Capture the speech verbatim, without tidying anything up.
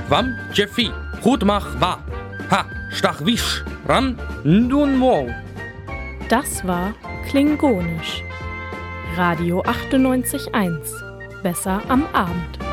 Wam Jeffi, gut mach wa. Ha, stach wisch, ran, ndun mo. Das war Klingonisch. Radio achtundneunzig Komma eins. Besser am Abend.